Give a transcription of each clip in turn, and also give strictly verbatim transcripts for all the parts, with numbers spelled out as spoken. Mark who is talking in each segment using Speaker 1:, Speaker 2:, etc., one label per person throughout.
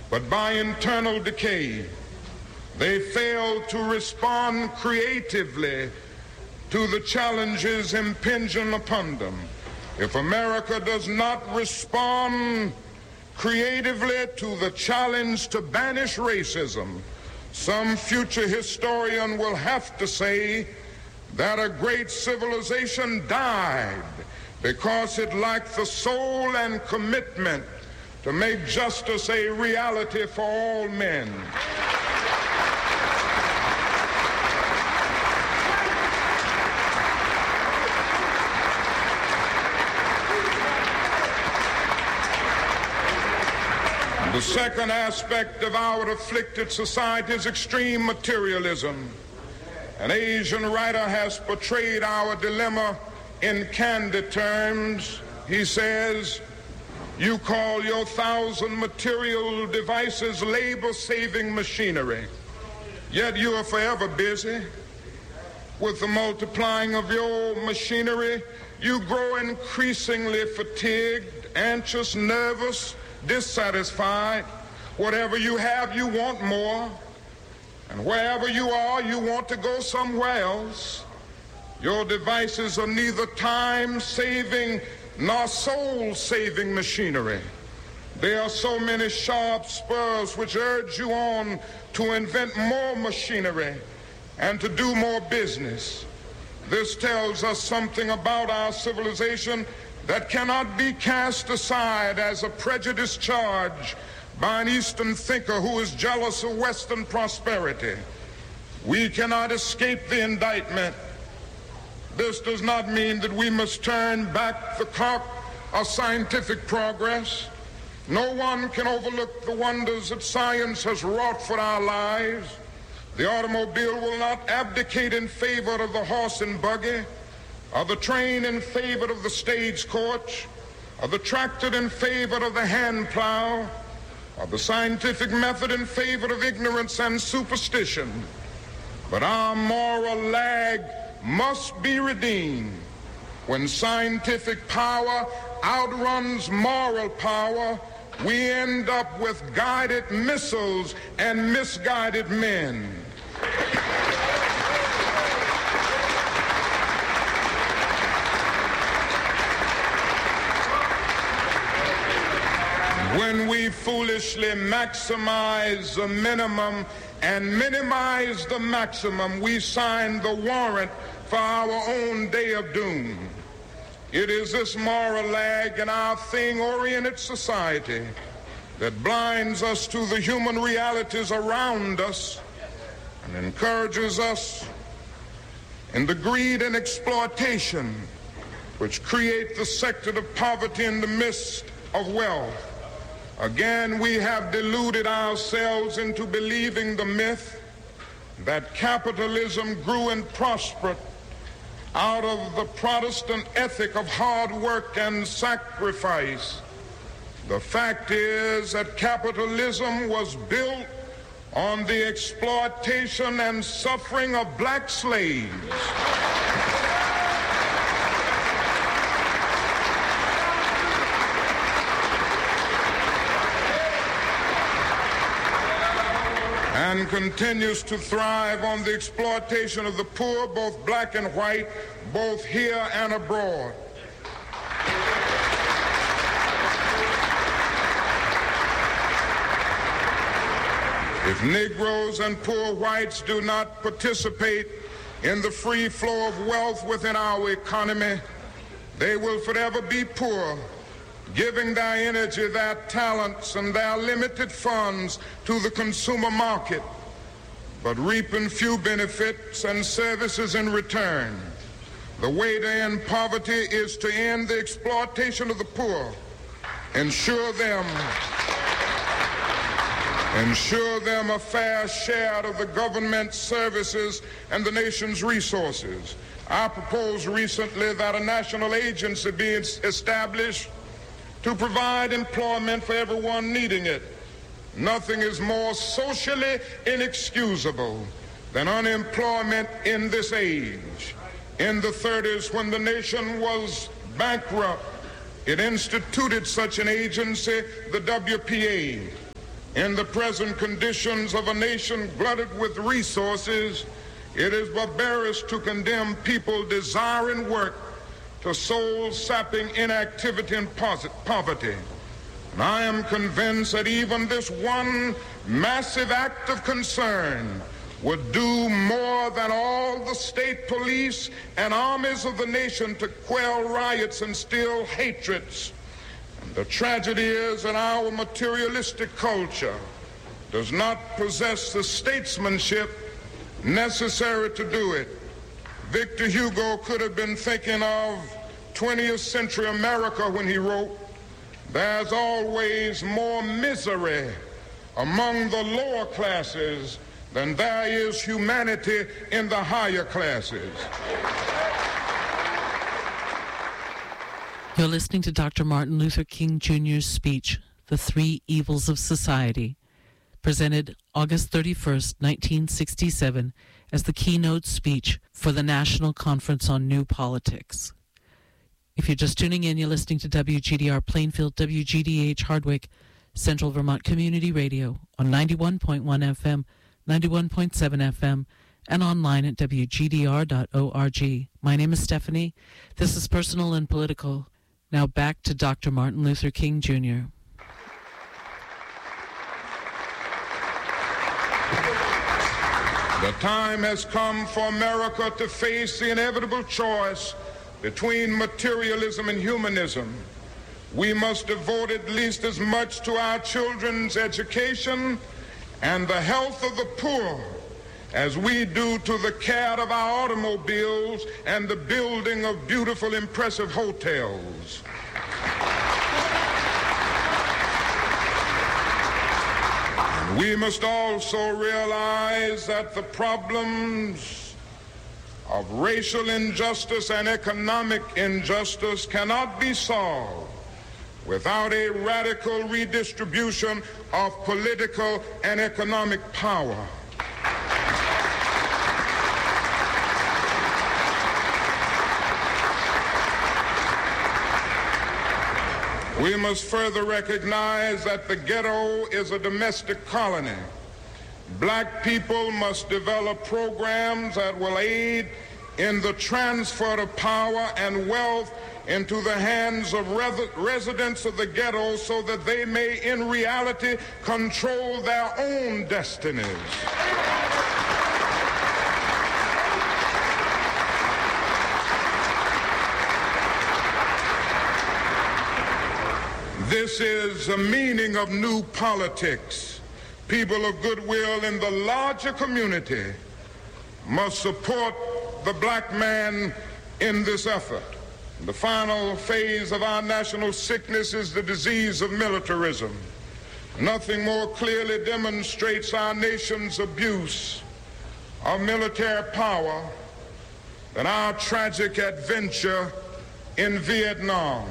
Speaker 1: but by internal decay. They fail to respond creatively to the challenges impinging upon them. If America does not respond creatively to the challenge to banish racism, some future historian will have to say that a great civilization died because it lacked the soul and commitment to make justice a reality for all men. The second aspect of our afflicted society is extreme materialism. An Asian writer has portrayed our dilemma in candid terms. He says, "You call your thousand material devices labor-saving machinery, yet you are forever busy. With the multiplying of your machinery, you grow increasingly fatigued, anxious, nervous, dissatisfied. Whatever you have, you want more. And wherever you are, you want to go somewhere else. Your devices are neither time-saving nor soul-saving machinery. There are so many sharp spurs which urge you on to invent more machinery and to do more business. This tells us something about our civilization that cannot be cast aside as a prejudiced charge by an Eastern thinker who is jealous of Western prosperity. We cannot escape the indictment. This does not mean that we must turn back the clock of scientific progress. No one can overlook the wonders that science has wrought for our lives. The automobile will not abdicate in favor of the horse and buggy, or the train in favor of the stagecoach, or the tractor in favor of the hand plow, or the scientific method in favor of ignorance and superstition. But our moral lag must be redeemed. When scientific power outruns moral power, we end up with guided missiles and misguided men. When we foolishly maximize the minimum and minimize the maximum, we sign the warrant for our own day of doom. It is this moral lag in our thing-oriented society that blinds us to the human realities around us and encourages us in the greed and exploitation which create the sector of poverty in the midst of wealth. Again, we have deluded ourselves into believing the myth that capitalism grew and prospered out of the Protestant ethic of hard work and sacrifice. The fact is that capitalism was built on the exploitation and suffering of black slaves. And continues to thrive on the exploitation of the poor, both black and white, both here and abroad. If Negroes and poor whites do not participate in the free flow of wealth within our economy, they will forever be poor, giving their energy, their talents, and their limited funds to the consumer market, but reaping few benefits and services in return. The way to end poverty is to end the exploitation of the poor, ensure them, ensure them a fair share of the government services and the nation's resources. I proposed recently that a national agency be established to provide employment for everyone needing it. Nothing is more socially inexcusable than unemployment in this age. In the thirties, when the nation was bankrupt, it instituted such an agency, the W P A. In the present conditions of a nation glutted with resources, it is barbarous to condemn people desiring work to soul-sapping inactivity and poverty. And I am convinced that even this one massive act of concern would do more than all the state police and armies of the nation to quell riots and still hatreds. And the tragedy is that our materialistic culture does not possess the statesmanship necessary to do it. Victor Hugo could have been thinking of twentieth century America when he wrote, "There's always more misery among the lower classes than there is humanity in the higher classes."
Speaker 2: You're listening to Doctor Martin Luther King Junior's speech, The Three Evils of Society, presented August thirty-first, nineteen sixty-seven, as the keynote speech for the National Conference on New Politics. If you're just tuning in, you're listening to W G D R Plainfield, W G D H Hardwick, Central Vermont Community Radio on ninety-one point one F M, ninety-one point seven F M, and online at W G D R dot org. My name is Stephanie. This is Personal and Political. Now back to Doctor Martin Luther King Junior
Speaker 1: The time has come for America to face the inevitable choice between materialism and humanism. We must devote at least as much to our children's education and the health of the poor as we do to the care of our automobiles and the building of beautiful, impressive hotels. And we must also realize that the problems of racial injustice and economic injustice cannot be solved without a radical redistribution of political and economic power. We must further recognize that the ghetto is a domestic colony. Black people must develop programs that will aid in the transfer of power and wealth into the hands of res- residents of the ghetto so that they may in reality control their own destinies. This is the meaning of new politics. People of goodwill in the larger community must support the black man in this effort. The final phase of our national sickness is the disease of militarism. Nothing more clearly demonstrates our nation's abuse of military power than our tragic adventure in Vietnam.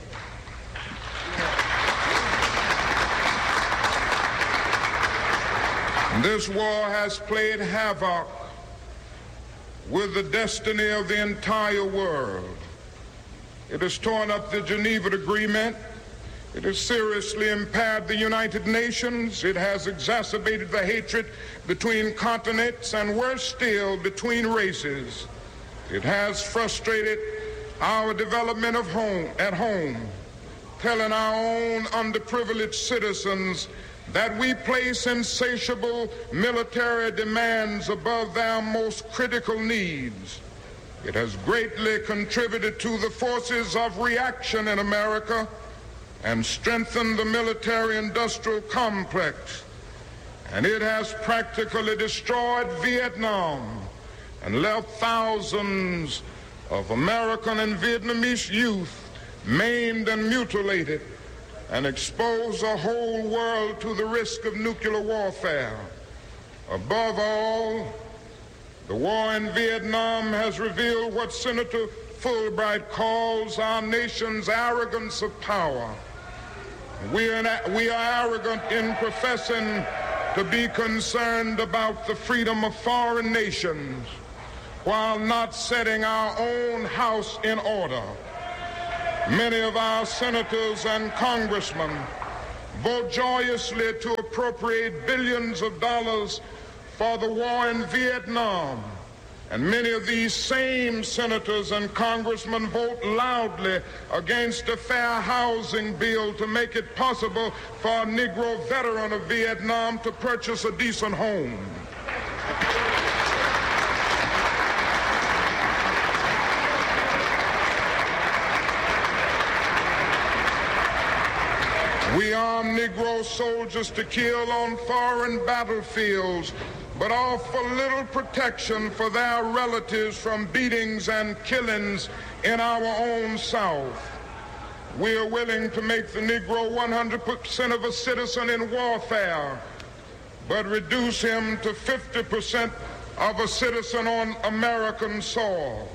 Speaker 1: This war has played havoc with the destiny of the entire world. It has torn up the Geneva Agreement. It has seriously impaired the United Nations. It has exacerbated the hatred between continents and, worse still, between races. It has frustrated our development of home at home, telling our own underprivileged citizens that we place insatiable military demands above their most critical needs. It has greatly contributed to the forces of reaction in America and strengthened the military-industrial complex. And it has practically destroyed Vietnam and left thousands of American and Vietnamese youth maimed and mutilated, and expose the whole world to the risk of nuclear warfare. Above all, the war in Vietnam has revealed what Senator Fulbright calls our nation's arrogance of power. We are, we are arrogant in professing to be concerned about the freedom of foreign nations while not setting our own house in order. Many of our senators and congressmen vote joyously to appropriate billions of dollars for the war in Vietnam. And many of these same senators and congressmen vote loudly against a fair housing bill to make it possible for a Negro veteran of Vietnam to purchase a decent home. We arm Negro soldiers to kill on foreign battlefields, but offer little protection for their relatives from beatings and killings in our own South. We are willing to make the Negro one hundred percent of a citizen in warfare, but reduce him to fifty percent of a citizen on American soil.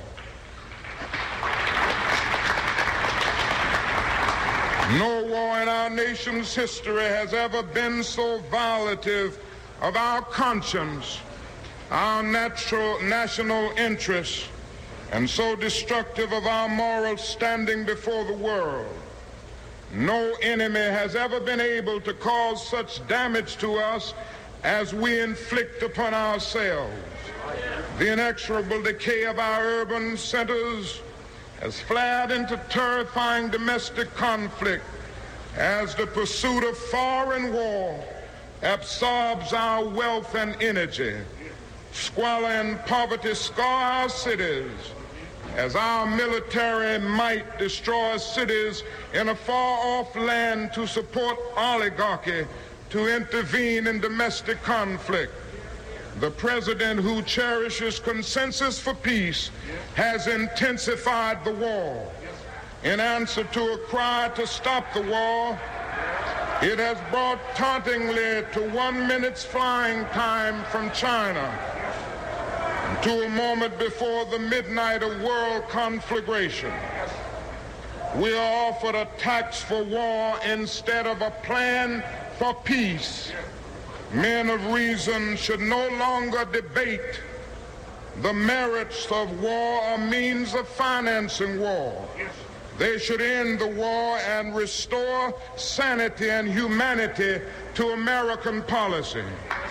Speaker 1: No war in our nation's history has ever been so violative of our conscience, our natural national interests, and so destructive of our moral standing before the world. No enemy has ever been able to cause such damage to us as we inflict upon ourselves. The inexorable decay of our urban centers has flared into terrifying domestic conflict as the pursuit of foreign war absorbs our wealth and energy. Squalor and poverty scar our cities as our military might destroys cities in a far-off land to support oligarchy to intervene in domestic conflict. The president who cherishes consensus for peace has intensified the war. In answer to a cry to stop the war, it has brought tauntingly to one minute's flying time from China, to a moment before the midnight of world conflagration. We are offered a tax for war instead of a plan for peace. Men of reason should no longer debate the merits of war or means of financing war. They should end the war and restore sanity and humanity to American policy.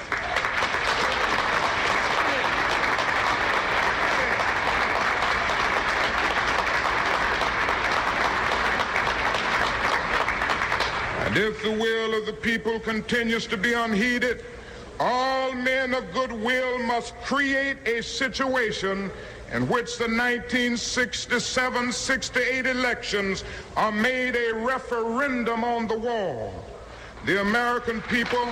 Speaker 1: And if the will of the people continues to be unheeded, all men of goodwill must create a situation in which the nineteen sixty-seven sixty-eight elections are made a referendum on the war. The American people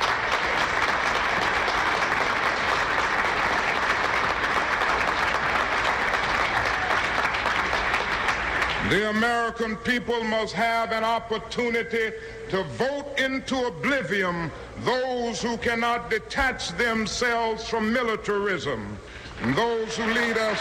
Speaker 1: The American people must have an opportunity to vote into oblivion those who cannot detach themselves from militarism, and those who lead us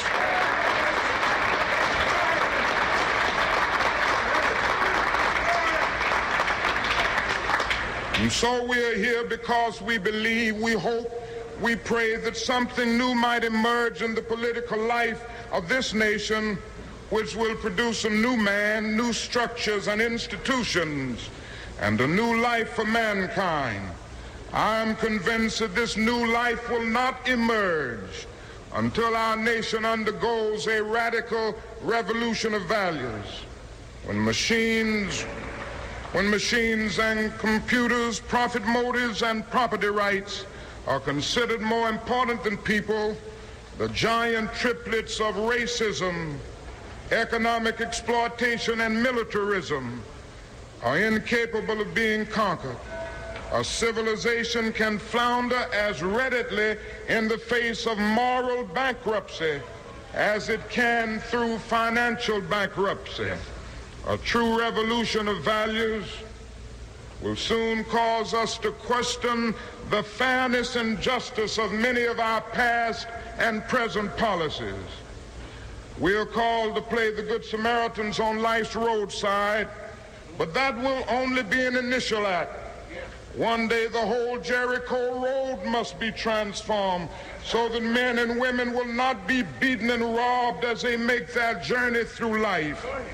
Speaker 1: And so we are here because we believe, we hope, we pray that something new might emerge in the political life of this nation, which will produce a new man, new structures and institutions, and a new life for mankind. I am convinced that this new life will not emerge until our nation undergoes a radical revolution of values. When machines, when machines and computers, profit motives and property rights are considered more important than people, the giant triplets of racism, economic exploitation, and militarism are incapable of being conquered. A civilization can flounder as readily in the face of moral bankruptcy as it can through financial bankruptcy. A true revolution of values will soon cause us to question the fairness and justice of many of our past and present policies. We are called to play the Good Samaritans on life's roadside, but that will only be an initial act. One day the whole Jericho road must be transformed so that men and women will not be beaten and robbed as they make their journey through life.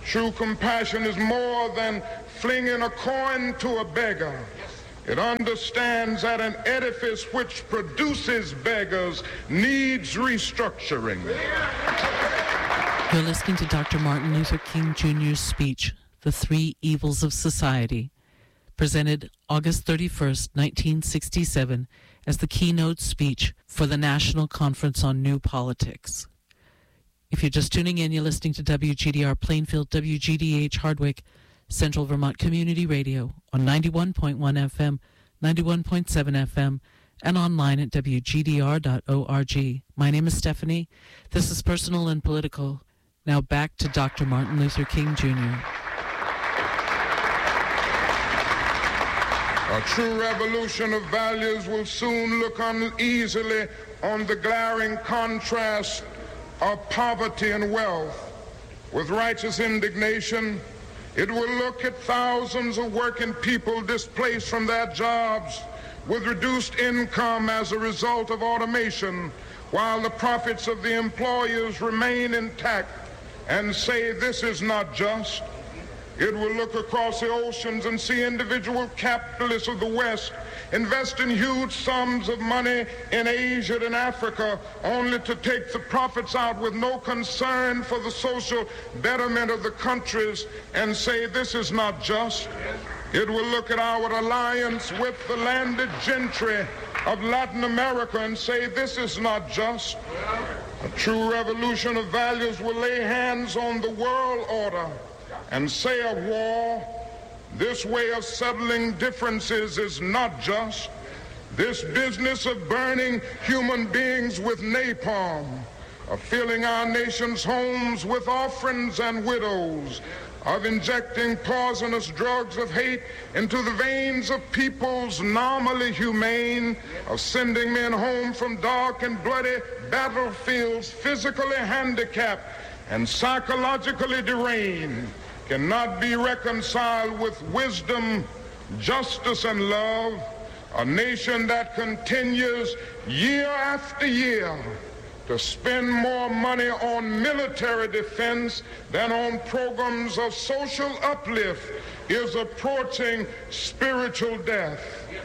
Speaker 1: True compassion is more than flinging a coin to a beggar. It understands that an edifice which produces beggars needs restructuring.
Speaker 2: You're listening to Doctor Martin Luther King Junior's speech, The Three Evils of Society, presented August thirty-first, nineteen sixty-seven, as the keynote speech for the National Conference on New Politics. If you're just tuning in, you're listening to W G D R Plainfield, W G D H Hardwick, Central Vermont Community Radio on ninety-one point one F M, ninety-one point seven F M, and online at W G D R dot org. My name is Stephanie. This is Personal and Political. Now back to Doctor Martin Luther King Junior
Speaker 1: A true revolution of values will soon look uneasily on the glaring contrast of poverty and wealth. With righteous indignation, it will look at thousands of working people displaced from their jobs with reduced income as a result of automation, while the profits of the employers remain intact, and say this is not just. It will look across the oceans and see individual capitalists of the West investing huge sums of money in Asia and Africa only to take the profits out with no concern for the social betterment of the countries and say this is not just. It will look at our alliance with the landed gentry of Latin America and say this is not just. A true revolution of values will lay hands on the world order and say of war, this way of settling differences is not just. This business of burning human beings with napalm, of filling our nation's homes with orphans and widows, of injecting poisonous drugs of hate into the veins of peoples normally humane, of sending men home from dark and bloody battlefields physically handicapped and psychologically deranged, cannot be reconciled with wisdom, justice, and love. A nation that continues year after year to spend more money on military defense than on programs of social uplift is approaching spiritual death.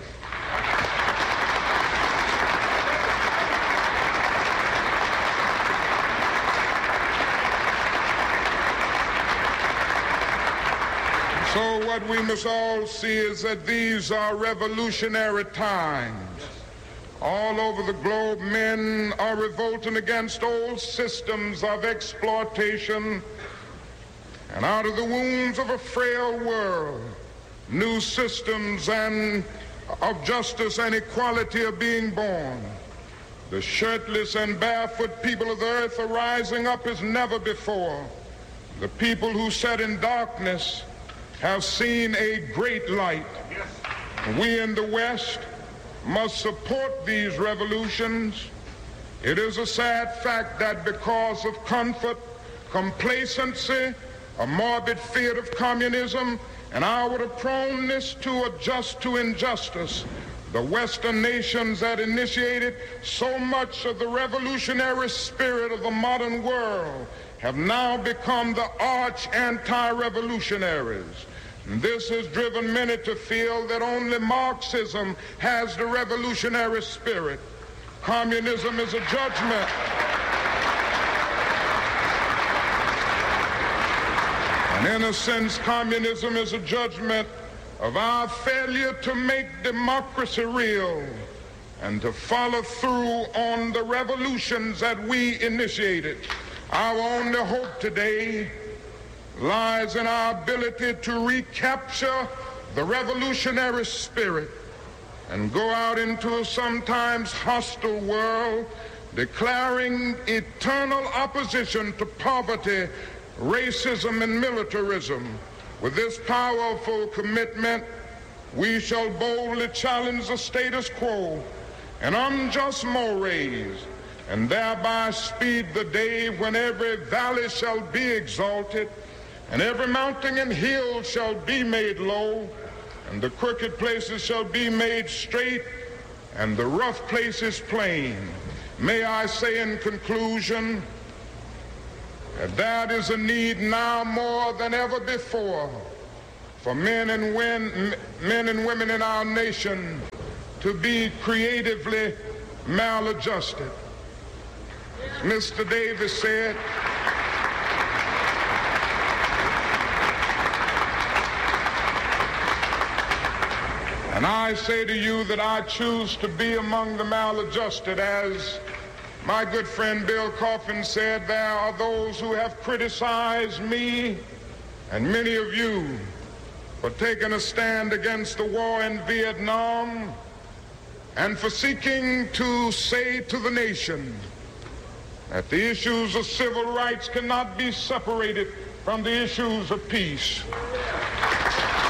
Speaker 1: So what we must all see is that these are revolutionary times. All over the globe, men are revolting against old systems of exploitation, and out of the wounds of a frail world, new systems and of justice and equality are being born. The shirtless and barefoot people of the earth are rising up as never before. The people who sat in darkness have seen a great light. We in the West must support these revolutions. It is a sad fact that because of comfort, complacency, a morbid fear of communism, and our proneness to adjust to injustice, the Western nations that initiated so much of the revolutionary spirit of the modern world have now become the arch anti-revolutionaries. This has driven many to feel that only Marxism has the revolutionary spirit. Communism is a judgment. And in a sense, communism is a judgment of our failure to make democracy real and to follow through on the revolutions that we initiated. Our only hope today lies in our ability to recapture the revolutionary spirit and go out into a sometimes hostile world, declaring eternal opposition to poverty, racism, and militarism. With this powerful commitment, we shall boldly challenge the status quo and unjust mores, and thereby speed the day when every valley shall be exalted, and every mountain and hill shall be made low, and the crooked places shall be made straight, and the rough places plain. May I say in conclusion, that there is a need now more than ever before for men and, win, men and women in our nation to be creatively maladjusted. As Mister Davis said, and I say to you that I choose to be among the maladjusted. As my good friend Bill Coffin said, there are those who have criticized me and many of you for taking a stand against the war in Vietnam and for seeking to say to the nation that the issues of civil rights cannot be separated from the issues of peace.